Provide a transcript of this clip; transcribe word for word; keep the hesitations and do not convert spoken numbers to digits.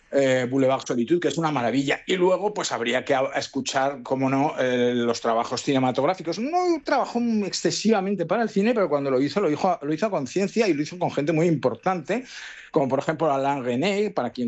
eh, Boulevard Solitude, que es una maravilla. Y luego, pues habría que escuchar, cómo no, eh, los trabajos cinematográficos. No trabajó excesivamente para el cine, pero cuando lo hizo, lo hizo, lo hizo a conciencia y lo hizo con gente muy importante, como por ejemplo Alain Resnais, para quien